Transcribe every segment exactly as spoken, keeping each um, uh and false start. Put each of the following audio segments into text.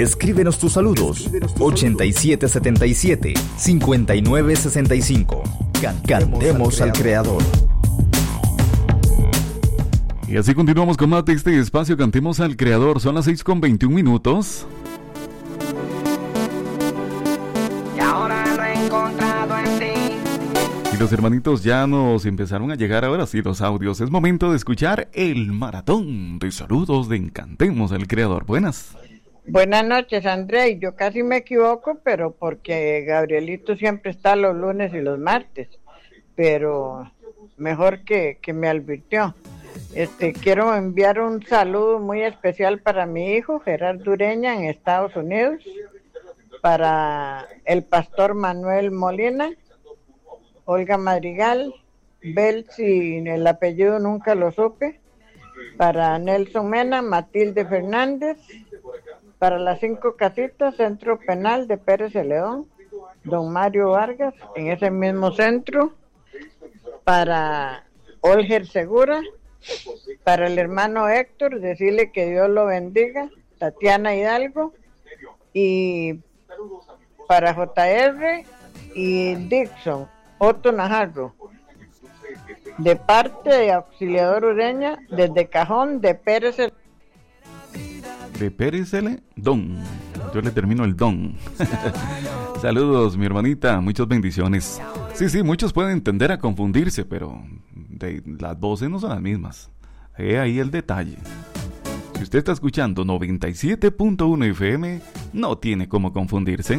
Escríbenos tus saludos. ochenta y siete setenta y siete, cincuenta y nueve sesenta y cinco. Cantemos al Creador. Y así continuamos con más de este espacio Cantemos al Creador. Son las seis con veintiún minutos. Y ahora lo he encontrado en ti. Y los hermanitos ya nos empezaron a llegar ahora sí los audios. Es momento de escuchar el maratón de saludos de Cantemos al Creador. Buenas. Buenas noches, André. Yo casi me equivoco, pero porque Gabrielito siempre está los lunes y los martes. Pero mejor que, que me advirtió. Este, quiero enviar un saludo muy especial para mi hijo Gerardo Ureña en Estados Unidos, para el pastor Manuel Molina, Olga Madrigal, Belsi, el apellido nunca lo supe, para Nelson Mena, Matilde Fernández, para las cinco casitas, Centro Penal de Pérez Celedón, don Mario Vargas, en ese mismo centro, para Olger Segura, para el hermano Héctor, decirle que Dios lo bendiga, Tatiana Hidalgo, y para J R y Dixon, Otto Najarro, de parte de Auxiliador Ureña, desde Cajón de Pérez Celedón. De Pérez Celedón. Yo le termino el don. Saludos, mi hermanita, muchas bendiciones. Sí, sí, muchos pueden tender a confundirse, pero de, las voces no son las mismas. He ahí el detalle. Si usted está escuchando noventa y siete punto uno F M, no tiene cómo confundirse.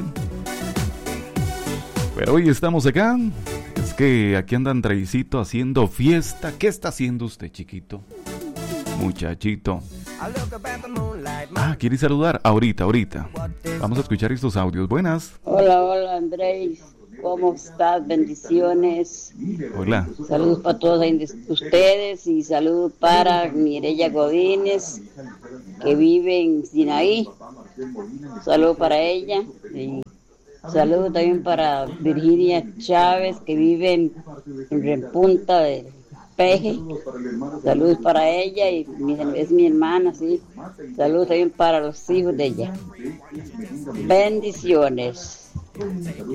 Pero hoy estamos acá. Es que aquí anda Andreicito haciendo fiesta. ¿Qué está haciendo usted, chiquito? Muchachito. Ah, ¿quiere saludar? Ahorita, ahorita. Vamos a escuchar estos audios. Buenas. Hola, hola, Andrés. ¿Cómo estás? Bendiciones. Hola. Saludos para todos ustedes y saludos para Mireya Godínez, que vive en Sinaí. Saludos para ella. Y saludos también para Virginia Chávez, que vive en, en Repunta de Peje. Saludos para ella y mi, es mi hermana, sí. Saludos también para los hijos de ella. Bendiciones.